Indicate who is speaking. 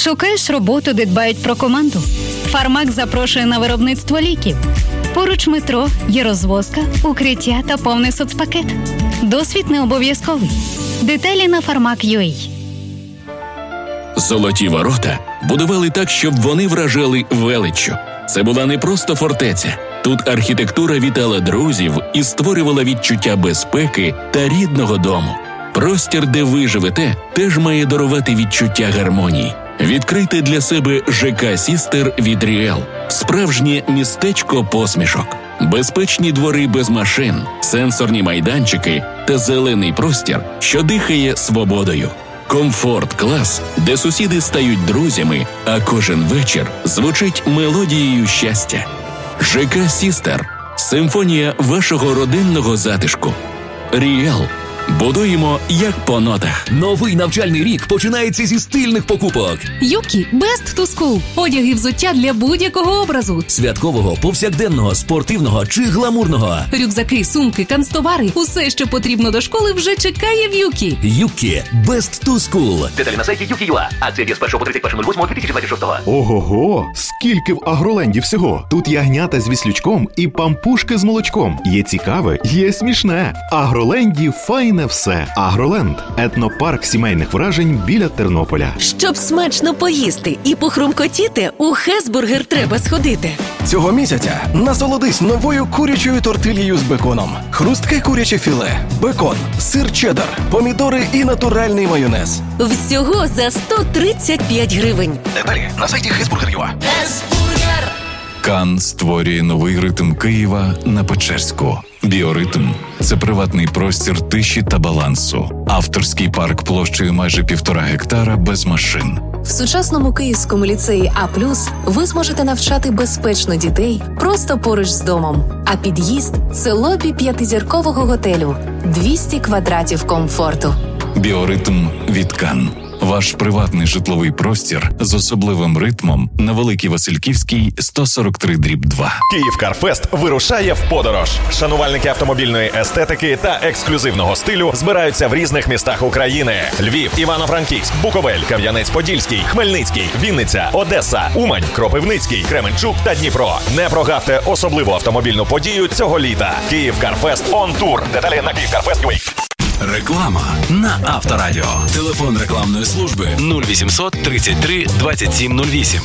Speaker 1: Шукаєш роботу, де дбають про команду? Фармак запрошує на виробництво ліків. Поруч метро є розвозка, укриття та повний соцпакет. Досвід не обов'язковий. Деталі на Farmak.ua.
Speaker 2: Золоті ворота будували так, щоб вони вражали величчю. Це була не просто фортеця. Тут архітектура вітала друзів і створювала відчуття безпеки та рідного дому. Простір, де ви живете, теж має дарувати відчуття гармонії. Відкрийте для себе ЖК «Сістер» від Ріел. Справжнє містечко посмішок. Безпечні двори без машин, сенсорні майданчики та зелений простір, що дихає свободою. Комфорт-клас, де сусіди стають друзями, а кожен вечір звучить мелодією щастя. ЖК «Сістер» – симфонія вашого родинного затишку. Ріел. Будуємо як по нотах.
Speaker 3: Новий навчальний рік починається зі стильних покупок.
Speaker 4: Юкі Best to School. Одяг і взуття для будь-якого образу.
Speaker 3: Святкового, повсякденного, спортивного чи гламурного.
Speaker 4: Рюкзаки, сумки, канцтовари. Усе, що потрібно до школи, вже чекає в Юкі.
Speaker 3: Юкі Best to School.
Speaker 5: Деталі на сайті Юкі.ua. Акція діє з 1 по 31.08.2026.
Speaker 6: Ого! Скільки в Агроленді всього! Тут ягнята з віслючком і пампушки з молочком. Є цікаве, є смішне. В Агроленді файне все. Агроленд – етнопарк сімейних вражень біля Тернополя.
Speaker 7: Щоб смачно поїсти і похрумкотіти, у Хесбургер треба сходити.
Speaker 8: Цього місяця насолодись новою курячою тортильєю з беконом. Хрустке куряче філе, бекон, сир чеддер, помідори і натуральний майонез.
Speaker 7: Всього за 135 гривень.
Speaker 8: Деталі на сайті Хесбургер.ua.
Speaker 9: Кан створює новий ритм Києва на Печерську. Біоритм – це приватний простір тиші та балансу. Авторський парк площею майже 1,5 гектара без машин.
Speaker 10: В сучасному київському ліцеї А+, ви зможете навчати безпечно дітей просто поруч з домом. А під'їзд – це лобі 5-зіркового готелю. 200 квадратів комфорту.
Speaker 9: Біоритм від Кан. Ваш приватний житловий простір з особливим ритмом на Великій Васильківській, 143/2.
Speaker 11: Київкарфест вирушає в подорож. Шанувальники автомобільної естетики та ексклюзивного стилю збираються в різних містах України: Львів, Івано-Франківськ, Буковель, Кам'янець-Подільський, Хмельницький, Вінниця, Одеса, Умань, Кропивницький, Кременчук та Дніпро. Не прогавте особливу автомобільну подію цього літа. Київкарфест on Tour. Деталі на Київкарфест.ua.
Speaker 3: Реклама на Авторадіо. Телефон рекламної служби 0800 33 27 08.